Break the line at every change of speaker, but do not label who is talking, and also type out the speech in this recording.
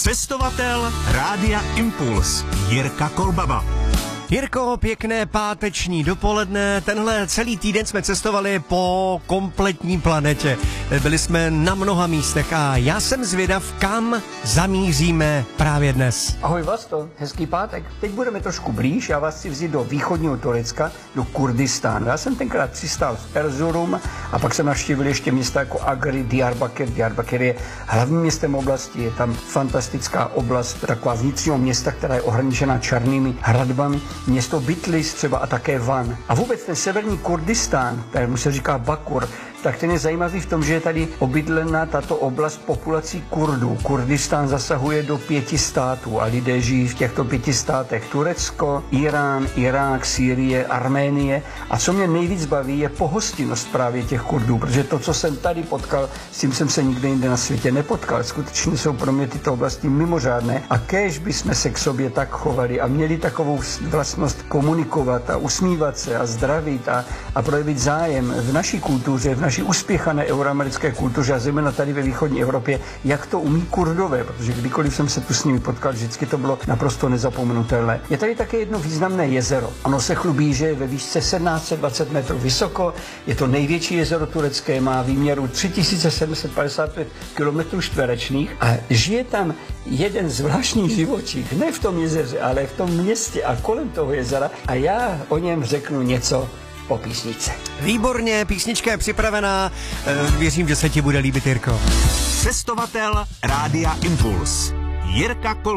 Cestovatel Rádia Impuls Jirka Kolbaba.
Jirko, pěkné páteční dopoledne. Tenhle celý týden jsme cestovali po kompletní planetě. Byli jsme na mnoha místech a já jsem zvědav, kam zamíříme právě dnes.
Ahoj Vlasto, hezký pátek. Teď budeme trošku blíž, já vás chci vzít do východního Turecka, do Kurdistánu. Já jsem tenkrát přistál v Erzurum a pak jsem navštívil ještě města jako Agri, Diyarbakir. Diyarbakir je hlavním městem oblasti, je tam fantastická oblast, taková vnitřního města, která je ohraničena černými hradbami. Město Bitlis třeba a také Van. A vůbec ten severní Kurdistán, kterému se říká Bakur, tak ten je zajímavý v tom, že je tady obydlena tato oblast populací Kurdů. Kurdistán zasahuje do 5 států a lidé žijí v těchto 5 státech. Turecko, Irán, Irák, Sýrie, Arménie. A co mě nejvíc baví, je pohostinnost právě těch Kurdů, protože to, co jsem tady potkal, s tím jsem se nikde jinde na světě nepotkal. Skutečně jsou pro mě tyto oblasti mimořádné a kéž bychom se k sobě tak chovali a měli takovou vlastnost komunikovat a usmívat se a zdravit a projevit zájem v naší kultuře, v naší uspěchané euroamerické kultuře a zejména tady ve východní Evropě, jak to umí Kurdové, protože kdykoliv jsem se tu s nimi potkal, vždycky to bylo naprosto nezapomenutelné. Je tady také jedno významné jezero. Ono se chlubí, že je ve výšce 1720 metrů vysoko, je to největší jezero turecké, má výměru 3755 km čtverečných a žije tam jeden zvláštní živočich, ne v tom jezeře, ale v tom městě a kolem toho jezera a já o něm řeknu něco po písničce.
Výborně, písnička je připravená, věřím, že se ti bude líbit, Jirko.
Cestovatel Rádia Impuls Jirka Kolbaba.